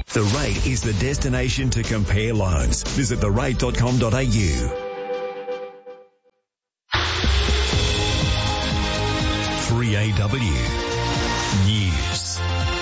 The Rate is the destination to compare loans. Visit therate.com.au. 3AW News.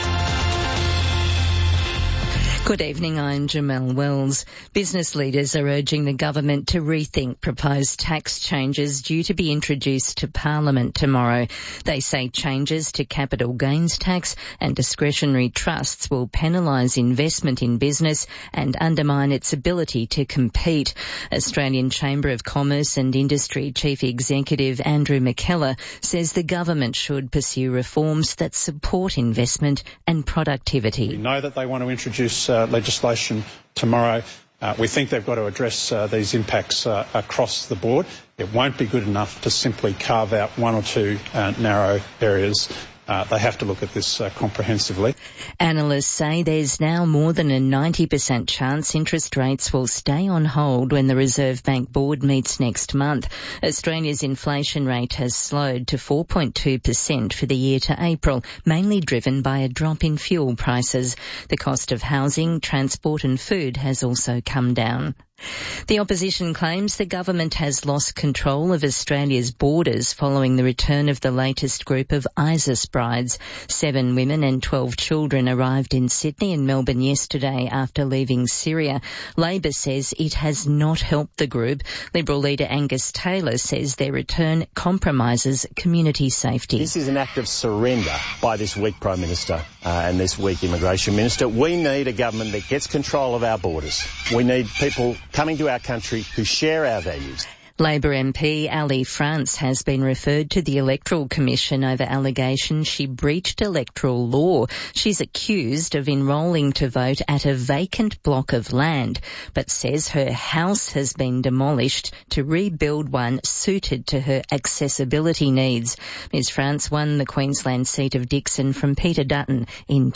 Good evening, I'm Jamelle Wells. Business leaders are urging the government to rethink proposed tax changes due to be introduced to Parliament tomorrow. They say changes to capital gains tax and discretionary trusts will penalise investment in business and undermine its ability to compete. Australian Chamber of Commerce and Industry Chief Executive Andrew McKellar says the government should pursue reforms that support investment and productivity. We know that they want to introduce legislation tomorrow. We think they've got to address these impacts across the board. It won't be good enough to simply carve out one or two narrow areas. They have to look at this comprehensively. Analysts say there's now more than a 90% chance interest rates will stay on hold when the Reserve Bank Board meets next month. Australia's inflation rate has slowed to 4.2% for the year to April, mainly driven by a drop in fuel prices. The cost of housing, transport and food has also come down. The opposition claims the government has lost control of Australia's borders following the return of the latest group of ISIS brides. 7 women and 12 children arrived in Sydney and Melbourne yesterday after leaving Syria. Labor says it has not helped the group. Liberal leader Angus Taylor says their return compromises community safety. This is an act of surrender by this weak Prime Minister and this weak Immigration Minister. We need a government that gets control of our borders. We need people coming to our country who share our values. Labor MP Ali France has been referred to the Electoral Commission over allegations she breached electoral law. She's accused of enrolling to vote at a vacant block of land, but says her house has been demolished to rebuild one suited to her accessibility needs. Ms France won the Queensland seat of Dixon from Peter Dutton in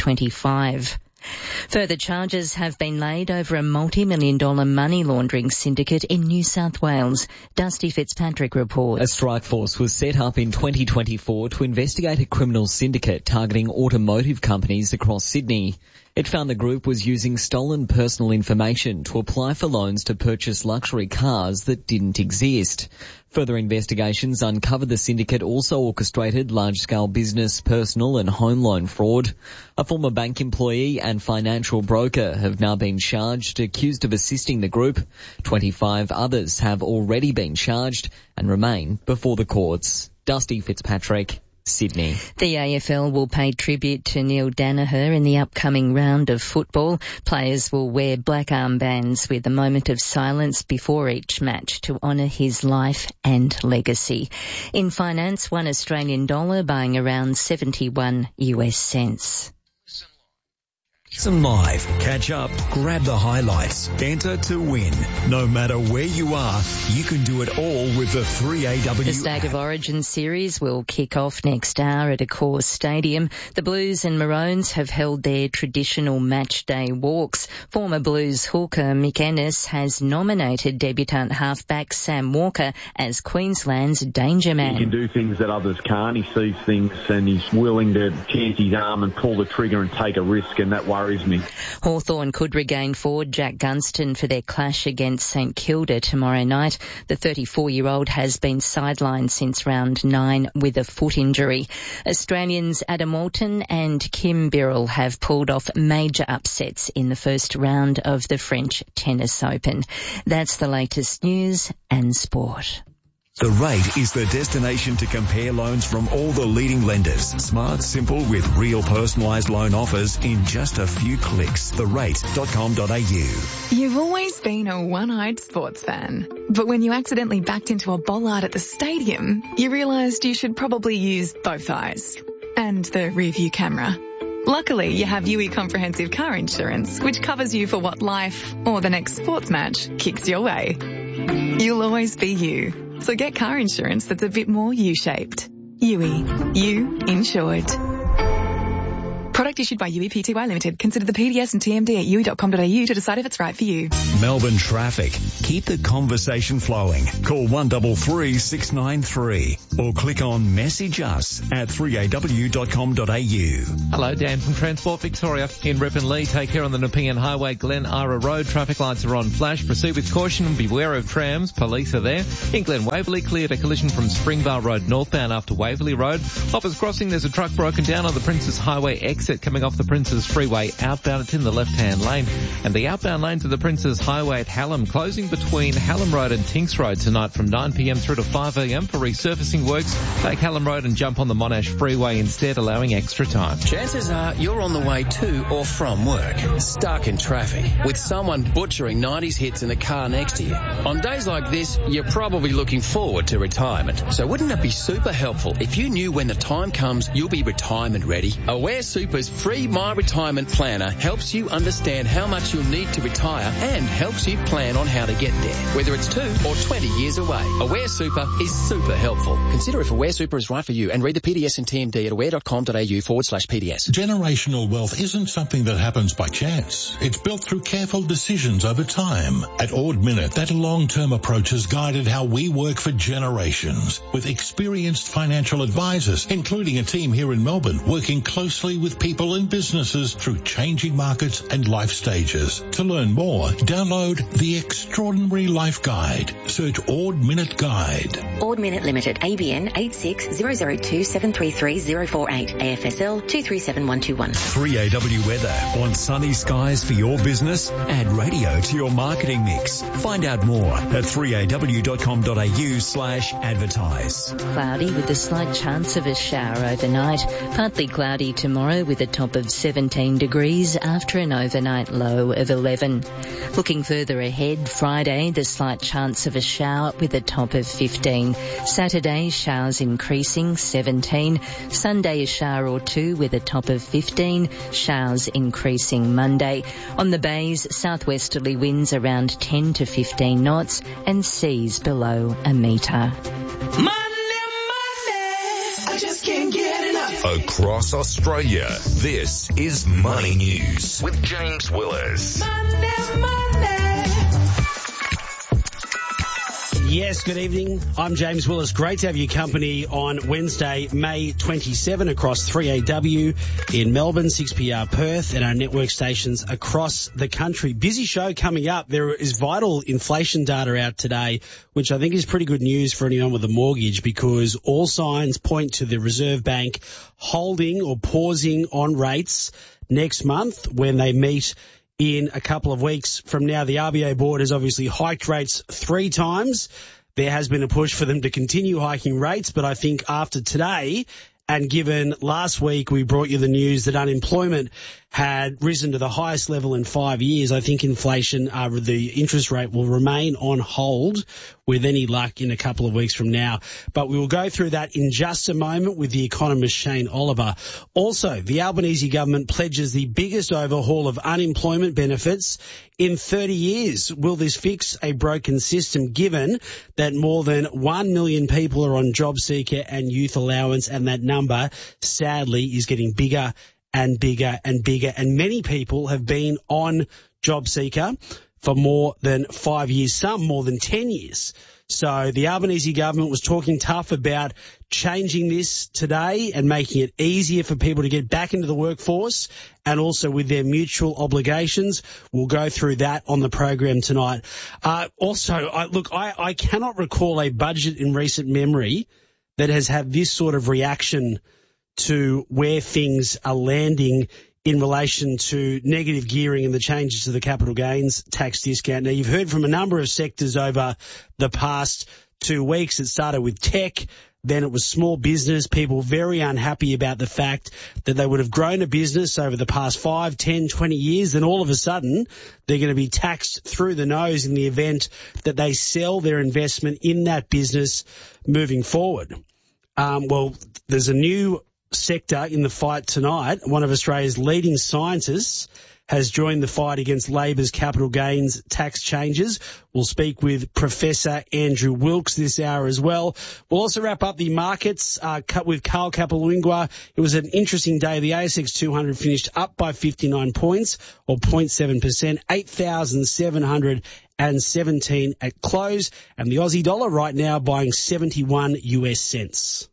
2025. Further charges have been laid over a multi-million-dollar money laundering syndicate in New South Wales. Dusty Fitzpatrick reports. A strike force was set up in 2024 to investigate a criminal syndicate targeting automotive companies across Sydney. It found the group was using stolen personal information to apply for loans to purchase luxury cars that didn't exist. Further investigations uncovered the syndicate also orchestrated large-scale business, personal and home loan fraud. A former bank employee and financial broker have now been charged, accused of assisting the group. 25 others have already been charged and remain before the courts. Dusty Fitzpatrick, Sydney. The AFL will pay tribute to Neil Daniher in the upcoming round of football. Players will wear black armbands with a moment of silence before each match to honour his life and legacy. In finance, $1 Australian dollar buying around 71 US cents. Listen live, catch up, grab the highlights, enter to win. No matter where you are, you can do it all with the 3AW. The State of Origin series will kick off next hour at Accor Stadium. The Blues and Maroons have held their traditional match day walks. Former Blues hooker Mick Ennis has nominated debutant halfback Sam Walker as Queensland's danger man. He can do things that others can't. He sees things and he's willing to chance his arm and pull the trigger and take a risk, and that worries me. Hawthorn could regain forward Jack Gunston for their clash against St Kilda tomorrow night. The 34-year-old has been sidelined since round 9 with a foot injury. Australians Adam Walton and Kim Birrell have pulled off major upsets in the first round of the French Tennis Open. That's the latest news and sport. The Rate is the destination to compare loans from all the leading lenders. Smart, simple, with real personalised loan offers in just a few clicks. therate.com.au. You've always been a one-eyed sports fan. But when you accidentally backed into a bollard at the stadium, you realised you should probably use both eyes. And the rear-view camera. Luckily, you have UE Comprehensive Car Insurance, which covers you for what life, or the next sports match, kicks your way. You'll always be you. So get car insurance that's a bit more U-shaped. UE. You insured. Product issued by UEPTY Limited. Consider the PDS and TMD at UE.com.au to decide if it's right for you. Melbourne traffic. Keep the conversation flowing. Call 133 693 or click on message us at 3aw.com.au. Hello, Dan from Transport Victoria. In Ripon Lee, take care on the Nepean Highway, Glen Ira Road. Traffic lights are on flash. Proceed with caution and beware of trams. Police are there. In Glen Waverley, cleared a collision from Springvale Road northbound after Waverley Road. Hoppers Crossing, there's a truck broken down on the Princes Highway exit coming off the Princes Freeway outbound. It's in the left-hand lane. And the outbound lanes of the Princes Highway at Hallam closing between Hallam Road and Tinks Road tonight from 9pm through to 5am for resurfacing works. Take Hallam Road and jump on the Monash Freeway instead, allowing extra time. Chances are you're on the way to or from work, stuck in traffic, with someone butchering 90s hits in the car next to you. On days like this, you're probably looking forward to retirement. So wouldn't it be super helpful if you knew when the time comes you'll be retirement ready? Aware Super's free My Retirement Planner helps you understand how much you'll need to retire and helps you plan on how to get there, whether it's 2 or 20 years away. Aware Super is super helpful. Consider if Aware Super is right for you and read the PDS and TMD at aware.com.au/PDS. Generational wealth isn't something that happens by chance. It's built through careful decisions over time. At Ord Minnett, that long-term approach has guided how we work for generations, with experienced financial advisors, including a team here in Melbourne, working closely with people and businesses through changing markets and life stages. To learn more, download the Extraordinary Life Guide. Search Ord Minnett Guide. Ord Minnett Limited, ABN 86002733 AFSL 237121. 3AW weather. Want sunny skies for your business? Add radio to your marketing mix. Find out more at 3aw.com.au/advertise. Cloudy with a slight chance of a shower overnight. Partly cloudy tomorrow with a top of 17 degrees after an overnight low of 11. Looking further ahead, Friday, the slight chance of a shower with a top of 15. Saturday, showers increasing, 17. Sunday, a shower or two with a top of 15. Showers increasing Monday. On the bays, southwesterly winds around 10 to 15 knots and seas below a metre. Across Australia, this is Money News with James Willis. Yes, good evening. I'm James Willis. Great to have your company on Wednesday, May 27 across 3AW in Melbourne, 6PR Perth, and our network stations across the country. Busy show coming up. There is vital inflation data out today, which I think is pretty good news for anyone with a mortgage, because all signs point to the Reserve Bank holding or pausing on rates next month when they meet in a couple of weeks from now. The RBA board has obviously hiked rates 3 times. There has been a push for them to continue hiking rates, but I think after today, and given last week we brought you the news that unemployment had risen to the highest level in 5 years, I think inflation, the interest rate will remain on hold with any luck in a couple of weeks from now. But we will go through that in just a moment with the economist Shane Oliver. Also, the Albanese government pledges the biggest overhaul of unemployment benefits in 30 years. Will this fix a broken system, given that more than 1 million people are on job seeker and youth allowance, and that number sadly is getting bigger and bigger and bigger, and many people have been on job seeker for more than 5 years, some more than 10 years. So the Albanese government was talking tough about changing this today and making it easier for people to get back into the workforce, and also with their mutual obligations. We'll go through that on the program tonight. I cannot recall a budget in recent memory that has had this sort of reaction to where things are landing in relation to negative gearing and the changes to the capital gains tax discount. Now, you've heard from a number of sectors over the past 2 weeks. It started with tech, then it was small business, people very unhappy about the fact that they would have grown a business over the past 5, 10, 20 years, then all of a sudden they're going to be taxed through the nose in the event that they sell their investment in that business moving forward. Well, there's a new sector in the fight tonight. One of Australia's leading scientists has joined the fight against Labor's capital gains tax changes. We'll speak with Professor Andrew Wilkes this hour as well. We'll also wrap up the markets with Carl Kapalingua. It was an interesting day. The ASX 200 finished up by 59 points, or 0.7%, 8,717 at close. And the Aussie dollar right now buying 71 US cents.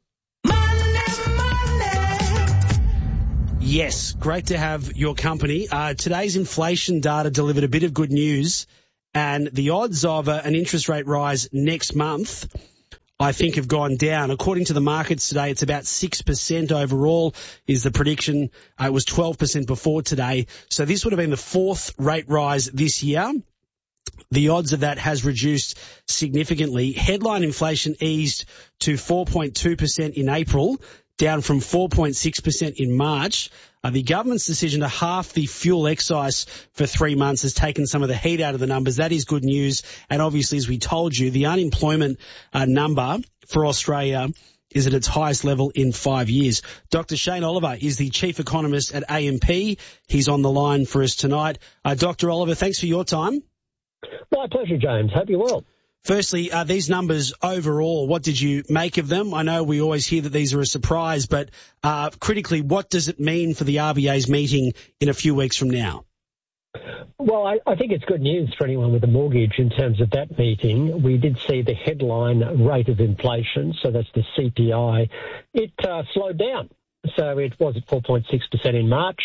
Yes, great to have your company. Today's inflation data delivered a bit of good news, and the odds of an interest rate rise next month, I think, have gone down. According to the markets today, it's about 6% overall is the prediction. It was 12% before today. So this would have been the fourth rate rise this year. The odds of that has reduced significantly. Headline inflation eased to 4.2% in April, down from 4.6% in March. The government's decision to halve the fuel excise for 3 months has taken some of the heat out of the numbers. That is good news. And obviously, as we told you, the unemployment number for Australia is at its highest level in 5 years. Dr. Shane Oliver is the chief economist at AMP. He's on the line for us tonight. Dr. Oliver, thanks for your time. My pleasure, James. Hope you're well. Firstly, these numbers overall, what did you make of them? I know we always hear that these are a surprise, but critically, what does it mean for the RBA's meeting in a few weeks from now? Well, I think it's good news for anyone with a mortgage in terms of that meeting. We did see the headline rate of inflation, so that's the CPI. It slowed down. So it was at 4.6% in March.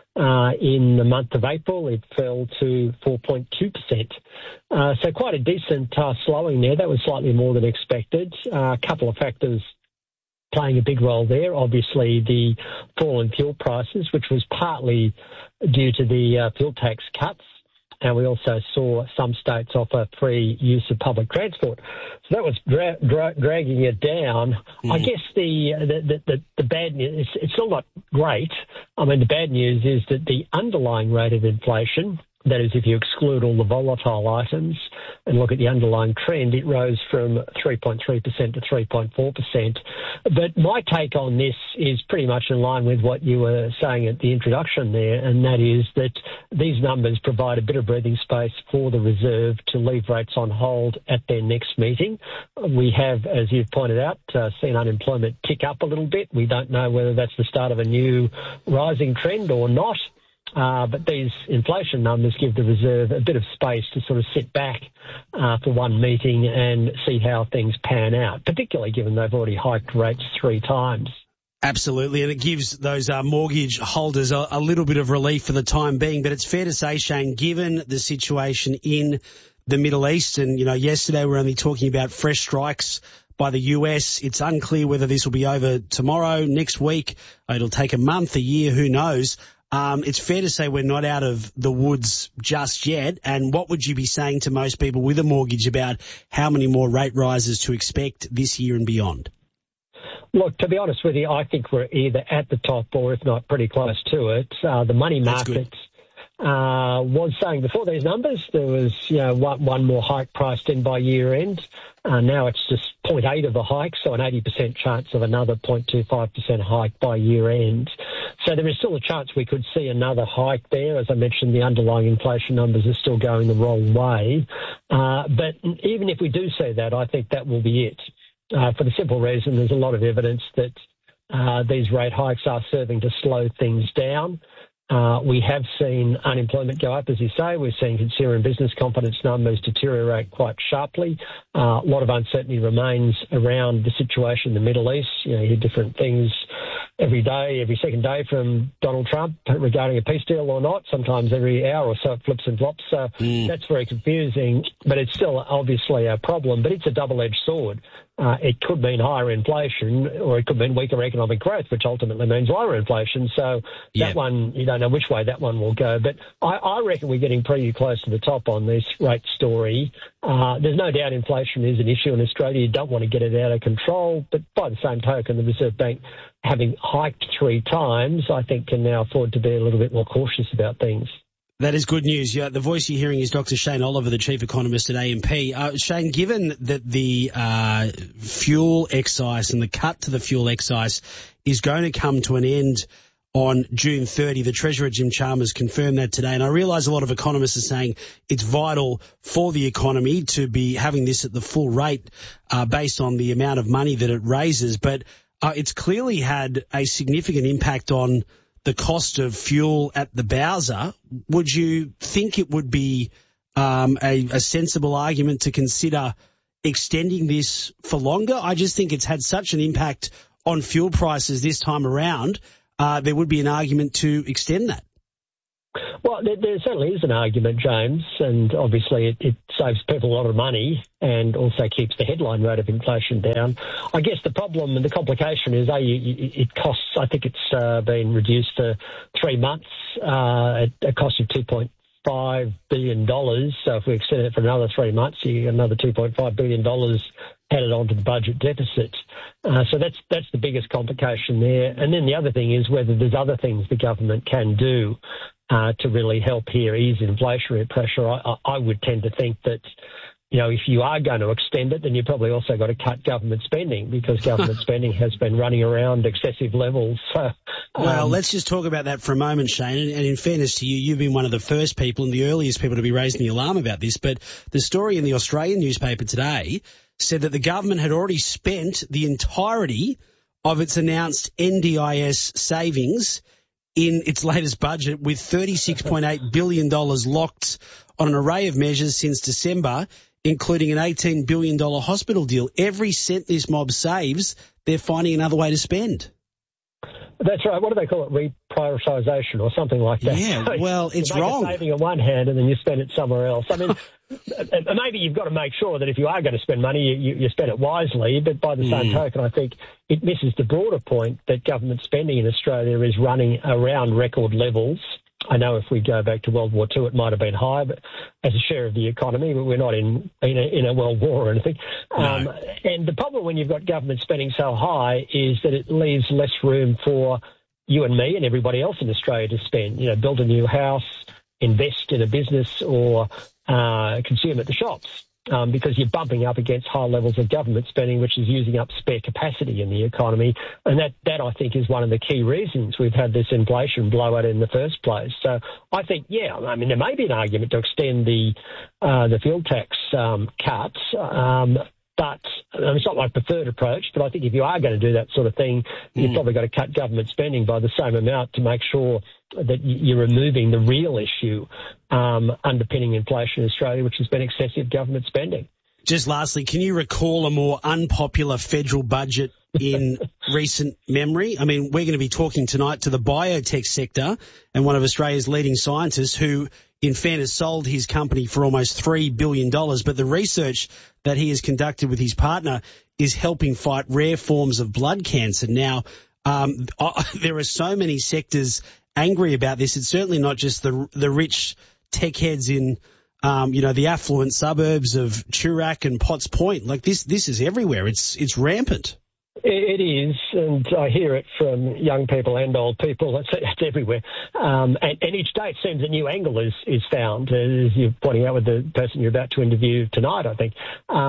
In the month of April, it fell to 4.2%. So quite a decent slowing there. That was slightly more than expected. A couple of factors playing a big role there. Obviously, the fall in fuel prices, which was partly due to the fuel tax cuts. And we also saw some states offer free use of public transport. So that was dragging it down. I guess the bad news, it's still not great. I mean, the bad news is that the underlying rate of inflation, that is, if you exclude all the volatile items and look at the underlying trend, it rose from 3.3% to 3.4%. But my take on this is pretty much in line with what you were saying at the introduction there, and that is that these numbers provide a bit of breathing space for the Reserve to leave rates on hold at their next meeting. We have, as you've pointed out, seen unemployment tick up a little bit. We don't know whether that's the start of a new rising trend or not. But these inflation numbers give the Reserve a bit of space to sort of sit back for one meeting and see how things pan out, particularly given they've already hiked rates 3 times. Absolutely, and it gives those mortgage holders a little bit of relief for the time being. But it's fair to say, Shane, given the situation in the Middle East, and, you know, yesterday we were only talking about fresh strikes by the US. It's unclear whether this will be over tomorrow, next week. It'll take a month, a year, who knows. It's fair to say we're not out of the woods just yet. And what would you be saying to most people with a mortgage about how many more rate rises to expect this year and beyond? Look, to be honest with you, I think we're either at the top or, if not, pretty close to it. The money markets was saying before these numbers there was, one more hike priced in by year end. Now it's just 0.8 of a hike, so an 80% chance of another 0.25% hike by year end. So there is still a chance we could see another hike there. As I mentioned, the underlying inflation numbers are still going the wrong way. But even if we do see that, I think that will be it. For the simple reason there's a lot of evidence that these rate hikes are serving to slow things down. We have seen unemployment go up, as you say. We're seeing consumer and business confidence numbers deteriorate quite sharply. A lot of uncertainty remains around the situation in the Middle East. You hear different things every day, every second day from Donald Trump regarding a peace deal or not. Sometimes every hour or so it flips and flops. So that's very confusing, but it's still obviously a problem. But it's a double-edged sword. It could mean higher inflation, or it could mean weaker economic growth, which ultimately means lower inflation. So that one, you don't know which way that one will go. But I reckon we're getting pretty close to the top on this rate story. There's no doubt inflation is an issue in Australia. You don't want to get it out of control. But by the same token, the Reserve Bank, having hiked 3 times, I think can now afford to be a little bit more cautious about things. That is good news. Yeah, the voice you're hearing is Dr. Shane Oliver, the Chief Economist at AMP. Shane, given that the fuel excise and the cut to the fuel excise is going to come to an end on June 30, the Treasurer, Jim Chalmers, confirmed that today. And I realise a lot of economists are saying it's vital for the economy to be having this at the full rate based on the amount of money that it raises. But it's clearly had a significant impact on the cost of fuel at the Bowser. Would you think it would be a sensible argument to consider extending this for longer? I just think it's had such an impact on fuel prices this time around. There would be an argument to extend that. Well, there certainly is an argument, James, and obviously it saves people a lot of money and also keeps the headline rate of inflation down. I guess the problem and the complication is, it costs, I think it's been reduced to 3 months at a cost of $2.5 billion. So if we extend it for another 3 months, you get another $2.5 billion added onto the budget deficit. So that's the biggest complication there. And then the other thing is whether there's other things the government can do to really help here ease inflationary pressure. I would tend to think that, if you are going to extend it, then you've probably also got to cut government spending because government spending has been running around excessive levels. So, well, let's just talk about that for a moment, Shane. And in fairness to you, you've been one of the first people and the earliest people to be raising the alarm about this. But the story in the Australian newspaper today said that the government had already spent the entirety of its announced NDIS savings in its latest budget, with $36.8 billion locked on an array of measures since December, including an $18 billion hospital deal. Every cent this mob saves, they're finding another way to spend. That's right. What do they call it? Reprioritisation or something like that. Yeah, so well, it's wrong. You're saving on one hand and then you spend it somewhere else. I mean, maybe you've got to make sure that if you are going to spend money, you spend it wisely. But by the same token, I think it misses the broader point that government spending in Australia is running around record levels. I know if we go back to World War II, it might have been higher, but as a share of the economy, but we're not in a world war or anything. No. And the problem when you've got government spending so high is that it leaves less room for you and me and everybody else in Australia to spend. Build a new house, invest in a business, or consume at the shops. Because you're bumping up against high levels of government spending, which is using up spare capacity in the economy. And that I think, is one of the key reasons we've had this inflation blowout in the first place. So I think, there may be an argument to extend the fuel tax cuts, but it's not my preferred approach. But I think if you are going to do that sort of thing, you've probably got to cut government spending by the same amount to make sure that you're removing the real issue underpinning inflation in Australia, which has been excessive government spending. Just lastly, can you recall a more unpopular federal budget in recent memory? I mean, we're going to be talking tonight to the biotech sector and one of Australia's leading scientists who, in fairness, sold his company for almost $3 billion. But the research that he has conducted with his partner is helping fight rare forms of blood cancer. Now, there are so many sectors angry about this. It's certainly not just the rich tech heads in, the affluent suburbs of Toorak and Potts Point. Like this is everywhere. It's rampant. It is, and I hear it from young people and old people. It's everywhere. And each day it seems a new angle is found, as you're pointing out with the person you're about to interview tonight, I think.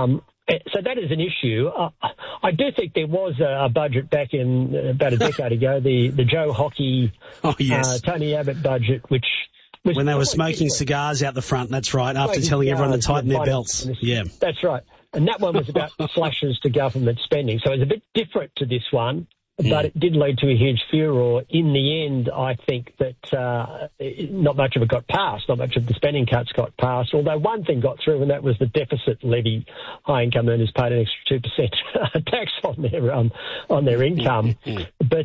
So that is an issue. I do think there was a budget back in about a decade ago, the Joe Hockey, Tony Abbott budget, which was when they were smoking cigars out the front. That's right. After telling everyone to tighten their belts. Yeah, that's right. And that one was about slashes to government spending. So it's a bit different to this one, but it did lead to a huge furore. In the end, I think that not much of it got passed, not much of the spending cuts got passed, although one thing got through, and that was the deficit levy. High-income earners paid an extra 2% tax on their income. But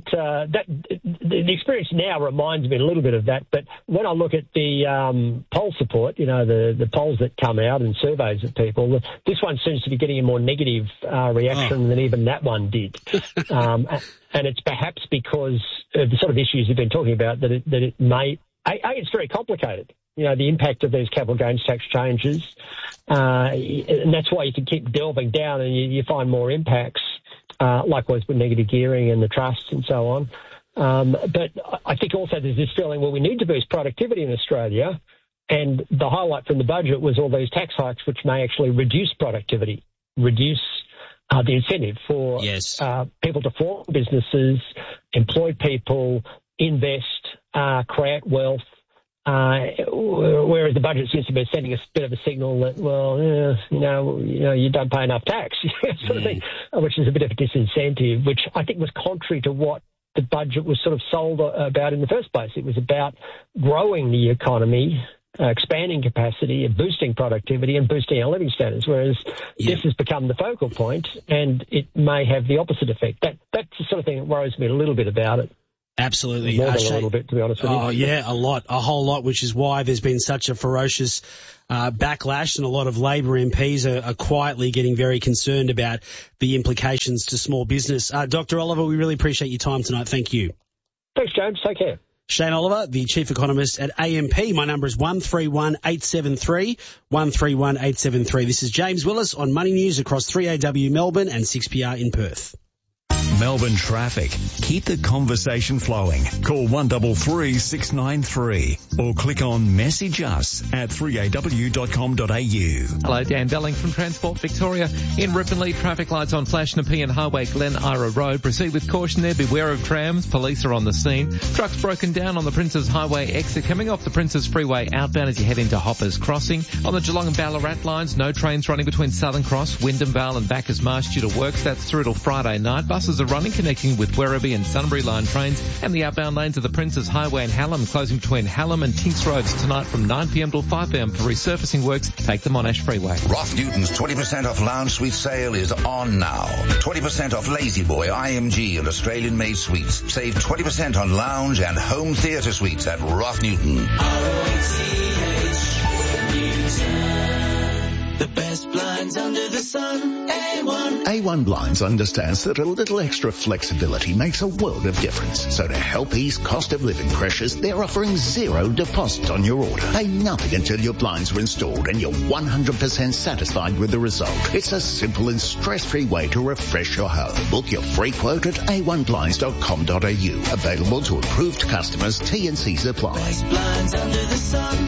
the experience now reminds me a little bit of that. But when I look at the poll support, the polls that come out and surveys of people, this one seems to be getting a more negative reaction than even that one did. And it's perhaps because of the sort of issues you've been talking about that it may. It's very complicated. The impact of these capital gains tax changes, and that's why you can keep delving down and you find more impacts. Likewise with negative gearing and the trusts and so on. But I think also there's this feeling, we need to boost productivity in Australia. And the highlight from the budget was all these tax hikes, which may actually reduce productivity, reduce the incentive for people to form businesses, employ people, invest, create wealth. Whereas the budget seems to be sending a bit of a signal that, you don't pay enough tax, sort of thing, which is a bit of a disincentive, which I think was contrary to what the budget was sort of sold about in the first place. It was about growing the economy, expanding capacity and boosting productivity and boosting our living standards, whereas this has become the focal point and it may have the opposite effect. That's the sort of thing that worries me a little bit about it. Absolutely. More than a little bit, to be honest with you. Oh, yeah, a whole lot, which is why there's been such a ferocious backlash, and a lot of Labor MPs are quietly getting very concerned about the implications to small business. Dr. Oliver, we really appreciate your time tonight. Thank you. Thanks, James. Take care. Shane Oliver, the Chief Economist at AMP. My number is 131873, 131873. This is James Willis on Money News across 3AW Melbourne and 6PR in Perth. Melbourne traffic. Keep the conversation flowing. Call 133 693 or click on message us at 3aw.com.au. Hello, Dan Belling from Transport Victoria. In Ripponlea, traffic lights on Flash Nepean Highway, Glen Ira Road. Proceed with caution there. Beware of trams. Police are on the scene. Trucks broken down on the Princes Highway exit. Coming off the Princes Freeway outbound as you head into Hoppers Crossing. On the Geelong and Ballarat lines, no trains running between Southern Cross, Wyndham Vale and Bacchus Marsh due to works. That's through till Friday night. Buses are running connecting with Werribee and Sunbury line trains, and the outbound lanes of the Princes Highway and Hallam closing between Hallam and Tinks Roads tonight from 9pm till 5pm for resurfacing works. Take them on Ash Freeway. Roth Newton's 20% off lounge suite sale is on now. 20% off Lazy Boy, IMG and Australian made suites. Save 20% on lounge and home theatre suites at Roth Newton. The best blinds under the sun, A1. A1 Blinds understands that a little extra flexibility makes a world of difference. So to help ease cost of living pressures, they're offering 0 deposit on your order. Pay nothing until your blinds are installed and you're 100% satisfied with the result. It's a simple and stress-free way to refresh your home. Book your free quote at a1blinds.com.au. Available to approved customers. T&Cs apply. Best blinds under the sun,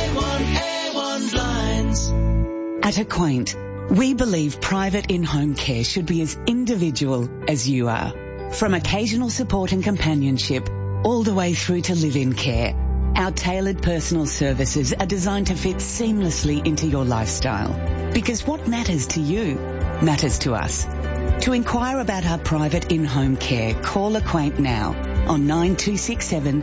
A1 Blinds. At Acquaint, we believe private in-home care should be as individual as you are. From occasional support and companionship, all the way through to live-in care, our tailored personal services are designed to fit seamlessly into your lifestyle. Because what matters to you matters to us. To inquire about our private in-home care, call Acquaint now on 9267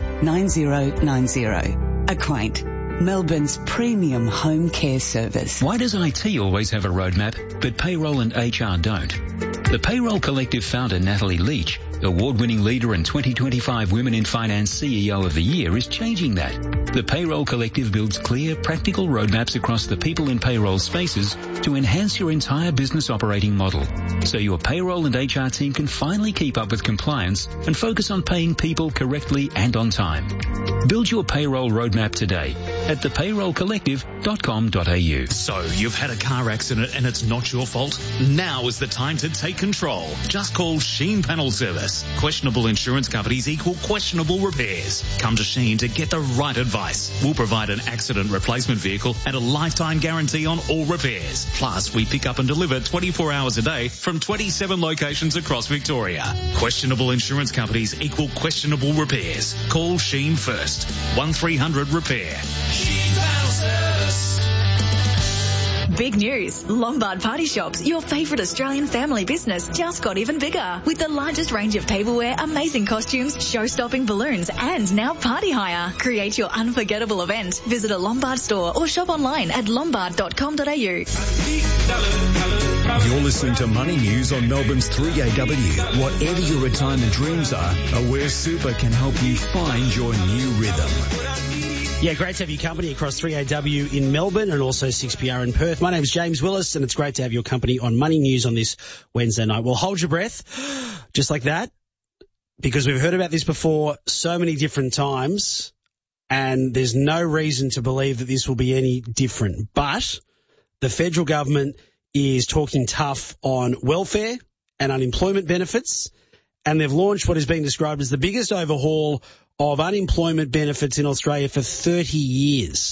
9090. Acquaint, Melbourne's premium home care service. Why does IT always have a roadmap, but payroll and HR don't? The Payroll Collective founder Natalie Leach, award-winning leader and 2025 Women in Finance CEO of the Year, is changing that. The Payroll Collective builds clear, practical roadmaps across the people in payroll spaces to enhance your entire business operating model, so your payroll and HR team can finally keep up with compliance and focus on paying people correctly and on time. Build your payroll roadmap today at thepayrollcollective.com.au. So, you've had a car accident and it's not your fault? Now is the time to take control. Just call Sheen Panel Service. Questionable insurance companies equal questionable repairs. Come to Sheen to get the right advice. We'll provide an accident replacement vehicle and a lifetime guarantee on all repairs. Plus, we pick up and deliver 24 hours a day from 27 locations across Victoria. Questionable insurance companies equal questionable repairs. Call Sheen first. 1300 Repair. Sheen Panel Service. Big news. Lombard Party Shops, your favourite Australian family business, just got even bigger. With the largest range of tableware, amazing costumes, show-stopping balloons, and now party hire. Create your unforgettable event. Visit a Lombard store or shop online at lombard.com.au. You're listening to Money News on Melbourne's 3AW. Whatever your retirement dreams are, Aware Super can help you find your new rhythm. Yeah, great to have your company across 3AW in Melbourne and also 6PR in Perth. My name's James Willis, and it's great to have your company on Money News on this Wednesday night. Well, hold your breath, just like that, because we've heard about this before so many different times, and there's no reason to believe that this will be any different. But the federal government is talking tough on welfare and unemployment benefits, and they've launched what is being described as the biggest overhaul of unemployment benefits in Australia for 30 years.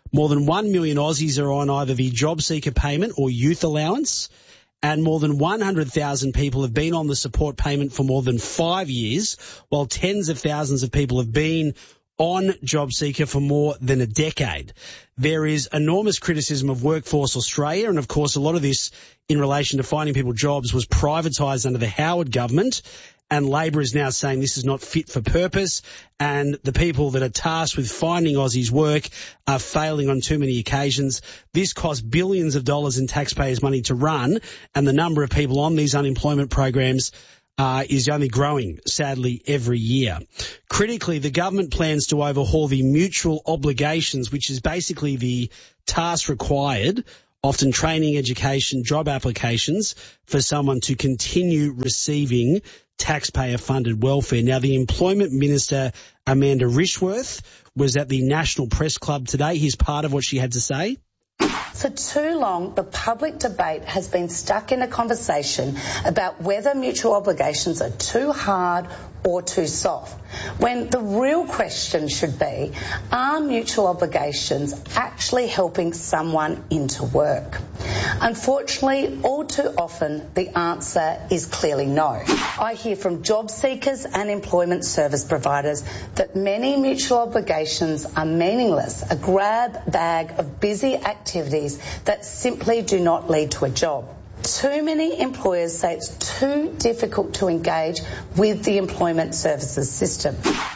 More than 1 million Aussies are on either the job seeker payment or youth allowance. And more than 100,000 people have been on the support payment for more than 5 years, while tens of thousands of people have been on job seeker for more than a decade. There is enormous criticism of Workforce Australia, and of course a lot of this in relation to finding people jobs was privatised under the Howard government, and Labor is now saying this is not fit for purpose, and the people that are tasked with finding Aussies work are failing on too many occasions. This costs billions of dollars in taxpayers' money to run, and the number of people on these unemployment programs is only growing, sadly, every year. Critically, the government plans to overhaul the mutual obligations, which is basically the task required, often training, education, job applications, for someone to continue receiving taxpayer-funded welfare. Now, the Employment Minister, Amanda Rishworth, was at the National Press Club today. Here's part of what she had to say. For too long, the public debate has been stuck in a conversation about whether mutual obligations are too hard or too soft, when the real question should be, are mutual obligations actually helping someone into work? Unfortunately, all too often, the answer is clearly no. I hear from job seekers and employment service providers that many mutual obligations are meaningless, a grab bag of busy activities that simply do not lead to a job. Too many employers say it's too difficult to engage with the employment services system.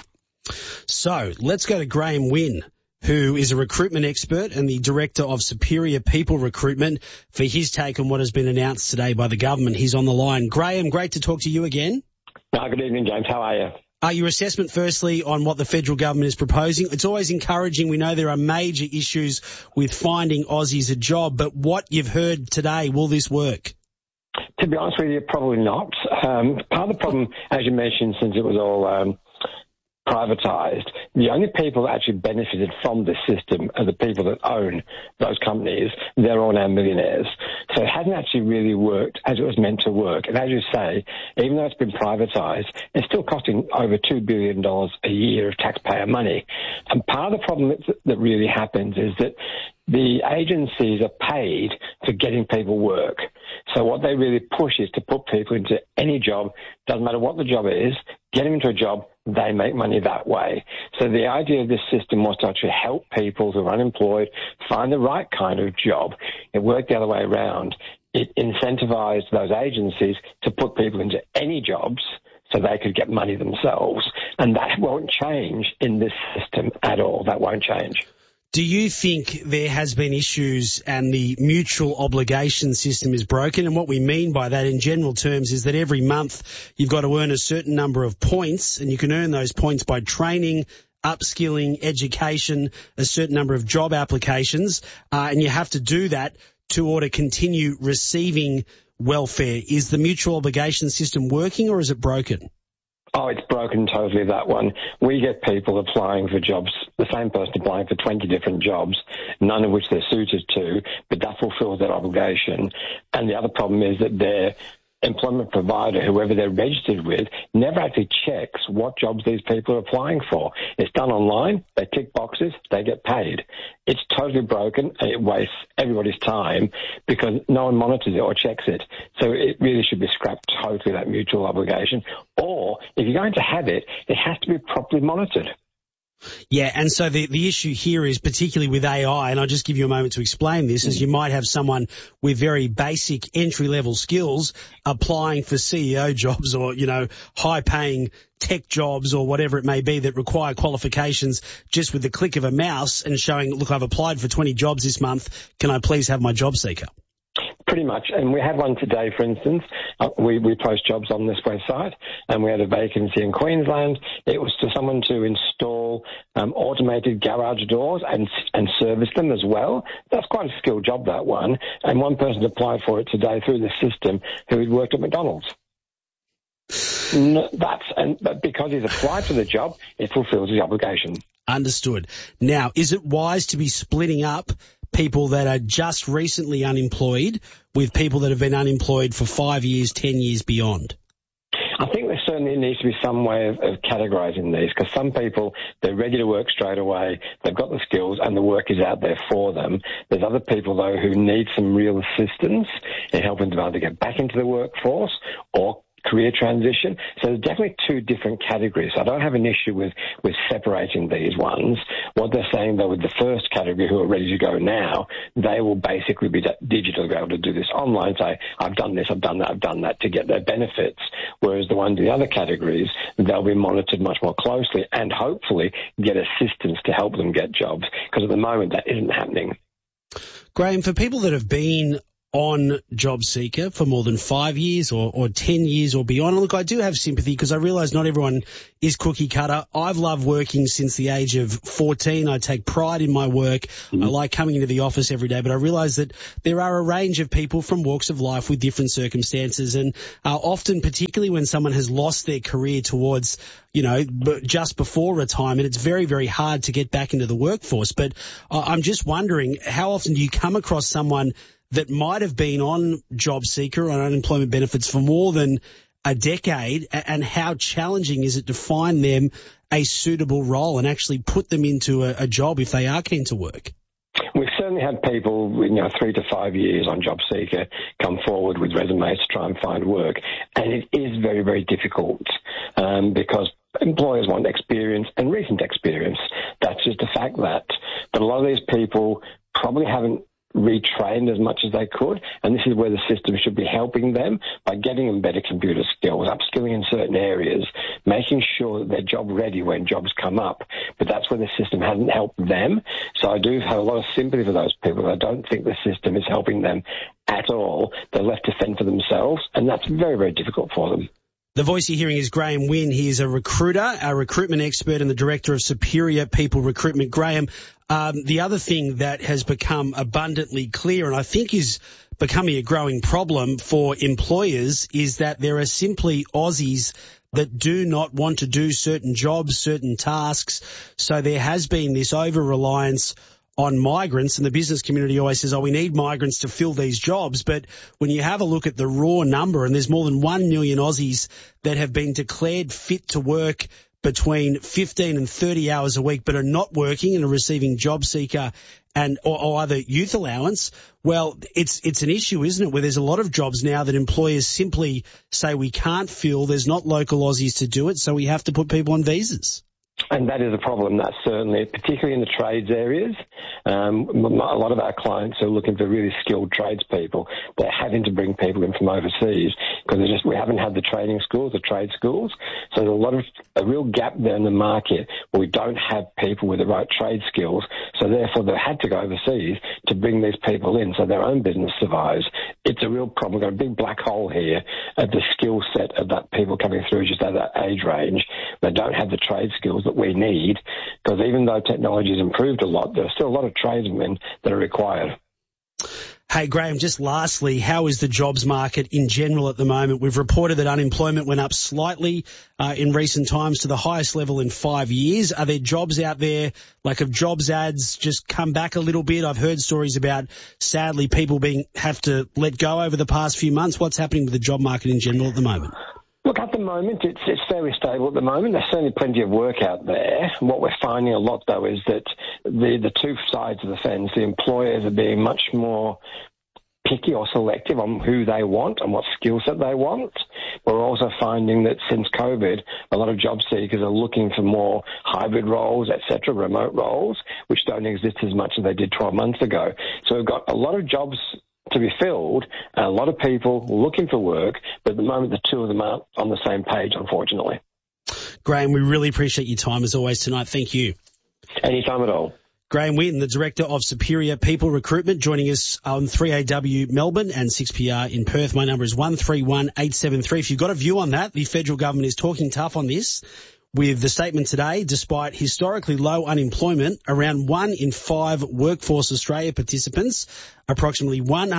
So let's go to Graham Wynn, who is a recruitment expert and the Director of Superior People Recruitment, for his take on what has been announced today by the government. He's on the line. Graham, great to talk to you again. Good evening, James. How are you? Your assessment, firstly, on what the federal government is proposing. It's always encouraging. We know there are major issues with finding Aussies a job, but what you've heard today, will this work? To be honest with you, probably not. Part of the problem, as you mentioned, since it was all privatised, the only people that actually benefited from this system are the people that own those companies. They're all now millionaires. So it hasn't actually really worked as it was meant to work. And as you say, even though it's been privatised, it's still costing over $2 billion a year of taxpayer money. And part of the problem that really happens is that the agencies are paid for getting people work. So what they really push is to put people into any job, doesn't matter what the job is, get them into a job, they make money that way. So the idea of this system was to actually help people who are unemployed find the right kind of job. It worked the other way around. It incentivized those agencies to put people into any jobs so they could get money themselves. And that won't change in this system at all. That won't change. Do you think there has been issues and the mutual obligation system is broken? And what we mean by that in general terms is that every month you've got to earn a certain number of points, and you can earn those points by training, upskilling, education, a certain number of job applications, and you have to do that to order continue receiving welfare. Is the mutual obligation system working, or is it broken? Oh, it's broken totally, that one. We get people applying for jobs, the same person applying for 20 different jobs, none of which they're suited to, but that fulfills their obligation. And the other problem is that their employment provider, whoever they're registered with, never actually checks what jobs these people are applying for. It's done online, they tick boxes, they get paid. It's totally broken, and it wastes everybody's time because no one monitors it or checks it. So it really should be scrapped totally, that mutual obligation. Or, if you're going to have it, it has to be properly monitored. Yeah, and so the issue here is particularly with AI, and I'll just give you a moment to explain this, is you might have someone with very basic entry-level skills applying for CEO jobs or, high-paying tech jobs or whatever it may be that require qualifications just with the click of a mouse and showing, look, I've applied for 20 jobs this month, can I please have my job seeker? Pretty much. And we had one today, for instance. We post jobs on this website, and we had a vacancy in Queensland. It was to someone to install automated garage doors and service them as well. That's quite a skilled job, that one. And one person applied for it today through the system who had worked at McDonald's. But because he's applied for the job, it fulfills his obligation. Understood. Now, is it wise to be splitting up people that are just recently unemployed with people that have been unemployed for 5 years, 10 years beyond? I think there certainly needs to be some way of categorising these, because some people, they're ready to work straight away, they've got the skills and the work is out there for them. There's other people, though, who need some real assistance in helping them either get back into the workforce or career transition. So there's definitely two different categories. I don't have an issue with separating these ones. What they're saying, though, with the first category who are ready to go now, they will basically be digital, be able to do this online, say, I've done this, I've done that to get their benefits. Whereas the ones in the other categories, they'll be monitored much more closely and hopefully get assistance to help them get jobs, because at the moment that isn't happening. Graham, for people that have been on JobSeeker for more than 5 years or 10 years or beyond. Look, I do have sympathy because I realise not everyone is cookie cutter. I've loved working since the age of 14. I take pride in my work. I like coming into the office every day, but I realise that there are a range of people from walks of life with different circumstances, and often, particularly when someone has lost their career towards, just before retirement, it's very, very hard to get back into the workforce. But I'm just wondering, how often do you come across someone that might have been on JobSeeker on unemployment benefits for more than a decade, and how challenging is it to find them a suitable role and actually put them into a job if they are keen to work? We've certainly had people, 3 to 5 years on JobSeeker come forward with resumes to try and find work, and it is very, very difficult because employers want experience and recent experience. That's just a fact that. But a lot of these people probably haven't retrained as much as they could, and this is where the system should be helping them by getting them better computer skills, upskilling in certain areas, making sure that they're job ready when jobs come up. But that's where the system hasn't helped them. So I do have a lot of sympathy for those people. I don't think the system is helping them at all. They're left to fend for themselves, and that's very, very difficult for them. The voice you're hearing is Graham Wynn. He is a recruiter, a recruitment expert, and the director of Superior People Recruitment. Graham, the other thing that has become abundantly clear, and I think is becoming a growing problem for employers, is that there are simply Aussies that do not want to do certain jobs, certain tasks. So there has been this over-reliance on migrants, and the business community always says, we need migrants to fill these jobs. But when you have a look at the raw number, and there's more than 1 million Aussies that have been declared fit to work between 15 and 30 hours a week but are not working and are receiving JobSeeker or other youth allowance, well, it's an issue, isn't it, where there's a lot of jobs now that employers simply say we can't fill, there's not local Aussies to do it, so we have to put people on visas. And that is a problem, that's certainly, particularly in the trades areas. A lot of our clients are looking for really skilled tradespeople. They're having to bring people in from overseas because we haven't had the training schools, the trade schools. So there's a real gap there in the market where we don't have people with the right trade skills. So therefore they've had to go overseas to bring these people in so their own business survives. It's a real problem. We've got a big black hole here of the skill set of that people coming through just at that age range. They don't have the trade skills that we need, because even though technology has improved a lot, there are still a lot of tradesmen that are required. Hey, Graham, just lastly, how is the jobs market in general at the moment? We've reported that unemployment went up slightly in recent times to the highest level in 5 years. Are there jobs out there, have jobs ads just come back a little bit? I've heard stories about, sadly, people have to let go over the past few months. What's happening with the job market in general at the moment? Look, at the moment, it's fairly stable at the moment. There's certainly plenty of work out there. What we're finding a lot, though, is that the two sides of the fence, the employers are being much more picky or selective on who they want and what skill set they want. We're also finding that since COVID, a lot of job seekers are looking for more hybrid roles, etc., remote roles, which don't exist as much as they did 12 months ago. So we've got a lot of jobs to be filled, and a lot of people looking for work, but at the moment the two of them aren't on the same page, unfortunately. Graham, we really appreciate your time as always tonight. Thank you. Anytime at all. Graham Wynn, the Director of Superior People Recruitment, joining us on 3AW Melbourne and 6PR in Perth. My number is 131873. If you've got a view on that, the federal government is talking tough on this, with the statement today, despite historically low unemployment, around 1 in 5 Workforce Australia participants, approximately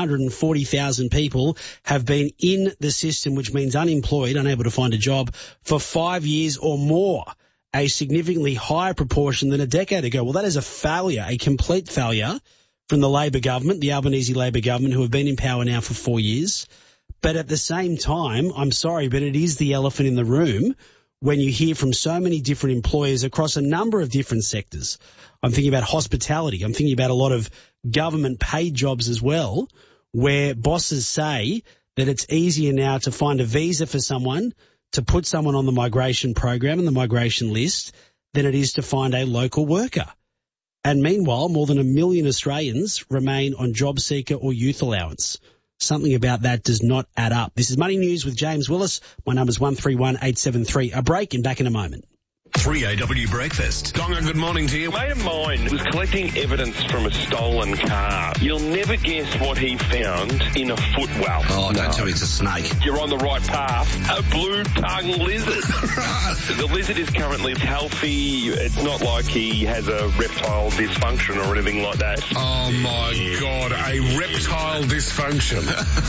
140,000 people, have been in the system, which means unemployed, unable to find a job, for 5 years or more, a significantly higher proportion than a decade ago. Well, that is a failure, a complete failure from the Labor government, the Albanese Labor government, who have been in power now for 4 years. But at the same time, I'm sorry, but it is the elephant in the room when you hear from so many different employers across a number of different sectors. I'm thinking about hospitality. I'm thinking about a lot of government paid jobs as well, where bosses say that it's easier now to find a visa for someone, to put someone on the migration program and the migration list, than it is to find a local worker. And meanwhile, more than 1 million Australians remain on job seeker or youth allowance. Something about that does not add up. This is Money News with James Willis. My number's 131873. A break and back in a moment. 3AW Breakfast. Donga, good morning to you. A mate of mine was collecting evidence from a stolen car. You'll never guess what he found in a footwell. Oh, don't tell me it's a snake. You're on the right path. A blue-tongued lizard. The lizard is currently healthy. It's not like he has a reptile dysfunction or anything like that. Oh, my God, a reptile dysfunction.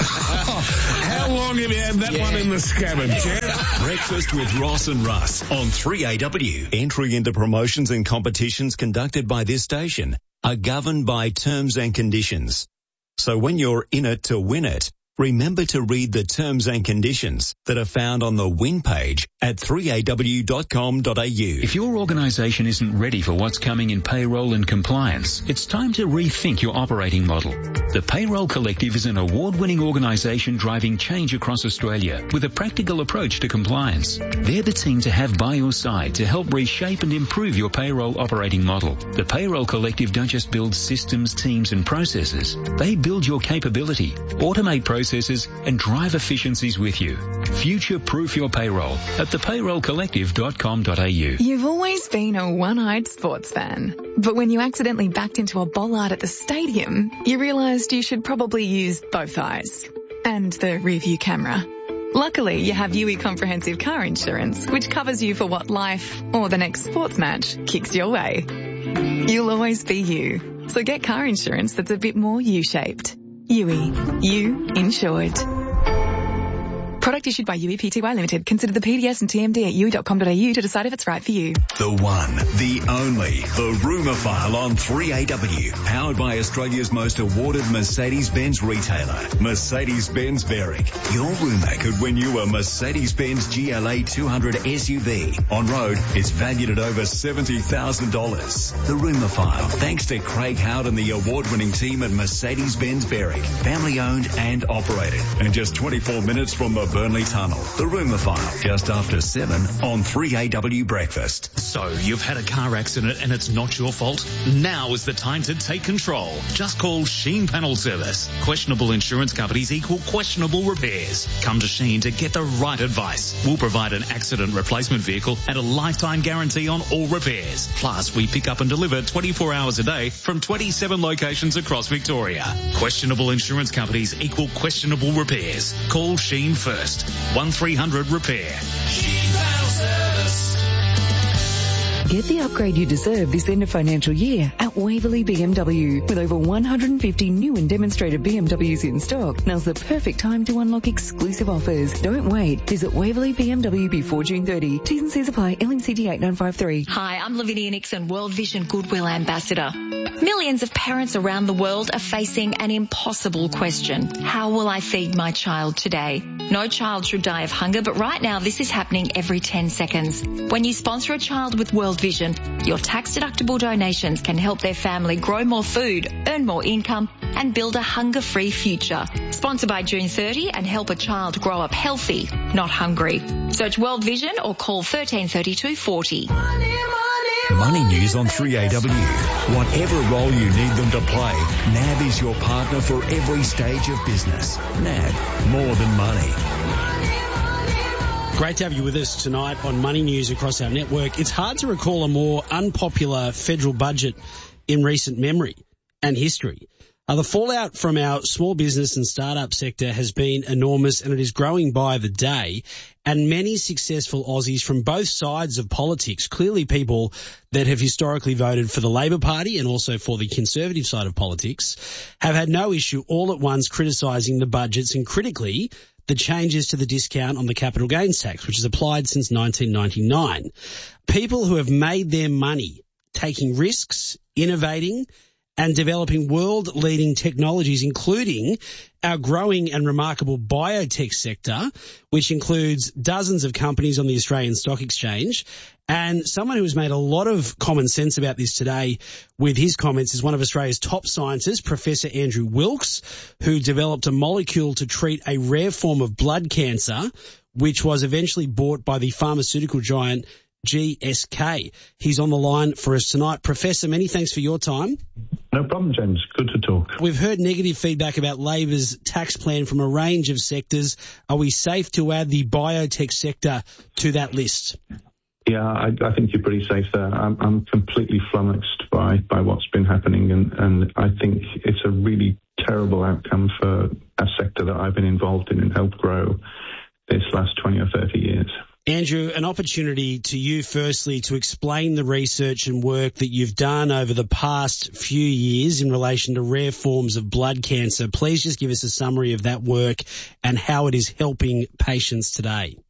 How long have you had that one in the scabbard, Jeff? Breakfast with Ross and Russ on 3AW. Entry into promotions and competitions conducted by this station are governed by terms and conditions. So when you're in it to win it, remember to read the terms and conditions that are found on the win page at 3aw.com.au. If your organisation isn't ready for what's coming in payroll and compliance, it's time to rethink your operating model. The Payroll Collective is an award-winning organisation driving change across Australia with a practical approach to compliance. They're the team to have by your side to help reshape and improve your payroll operating model. The Payroll Collective don't just build systems, teams and processes. They build your capability, automate processes and drive efficiencies with you. Future-proof your payroll at thepayrollcollective.com.au. You've always been a one-eyed sports fan. But when you accidentally backed into a bollard at the stadium, you realised you should probably use both eyes. And the rear-view camera. Luckily, you have UE Comprehensive Car Insurance, which covers you for what life, or the next sports match, kicks your way. You'll always be you. So get car insurance that's a bit more U-shaped. UE. You insured. Product issued by UE Pty Limited. Consider the PDS and TMD at UE.com.au to decide if it's right for you. The one, the only, the Rumour File on 3AW. Powered by Australia's most awarded Mercedes-Benz retailer, Mercedes-Benz Berwick. Your rumour could win you a Mercedes-Benz GLA 200 SUV. On road, it's valued at over $70,000. The Rumour File, thanks to Craig Howard and the award-winning team at Mercedes-Benz Berwick. Family owned and operated. And just 24 minutes from the Burnley Tunnel. The Rumour File, just after 7 on 3AW Breakfast. So, you've had a car accident and it's not your fault? Now is the time to take control. Just call Sheen Panel Service. Questionable insurance companies equal questionable repairs. Come to Sheen to get the right advice. We'll provide an accident replacement vehicle and a lifetime guarantee on all repairs. Plus, we pick up and deliver 24 hours a day from 27 locations across Victoria. Questionable insurance companies equal questionable repairs. Call Sheen first. 1300 Repair. Sheen Panel Service. Get the upgrade you deserve this end of financial year at Waverley BMW. With over 150 new and demonstrated BMWs in stock, now's the perfect time to unlock exclusive offers. Don't wait. Visit Waverley BMW before June 30. T's and C's apply. LMCT 8953. Hi, I'm Lavinia Nixon, World Vision Goodwill Ambassador. Millions of parents around the world are facing an impossible question. How will I feed my child today? No child should die of hunger, but right now this is happening every 10 seconds. When you sponsor a child with World Vision, your tax-deductible donations can help their family grow more food, earn more income, and build a hunger-free future. Sponsor by June 30 and help a child grow up healthy, not hungry. Search World Vision or call 1332 40. Money News on 3AW. Whatever role you need them to play, NAB is your partner for every stage of business. NAB, more than money. Great to have you with us tonight on Money News across our network. It's hard to recall a more unpopular federal budget in recent memory and history. The fallout from our small business and startup sector has been enormous, and it is growing by the day. And many successful Aussies from both sides of politics, clearly people that have historically voted for the Labor Party and also for the Conservative side of politics, have had no issue all at once criticising the budgets and critically the changes to the discount on the capital gains tax, which is applied since 1999. People who have made their money taking risks, innovating, and developing world-leading technologies, including our growing and remarkable biotech sector, which includes dozens of companies on the Australian Stock Exchange. And someone who has made a lot of common sense about this today with his comments is one of Australia's top scientists, Professor Andrew Wilkes, who developed a molecule to treat a rare form of blood cancer, which was eventually bought by the pharmaceutical giant GSK. He's on the line for us tonight. Professor, many thanks for your time. No problem, James. Good to talk. We've heard negative feedback about Labor's tax plan from a range of sectors. Are we safe to add the biotech sector to that list? Yeah, I think you're pretty safe there. I'm completely flummoxed by what's been happening, and I think it's a really terrible outcome for a sector that I've been involved in and helped grow this last 20 or 30 years. Andrew, an opportunity to you firstly to explain the research and work that you've done over the past few years in relation to rare forms of blood cancer. Please just give us a summary of that work and how it is helping patients today.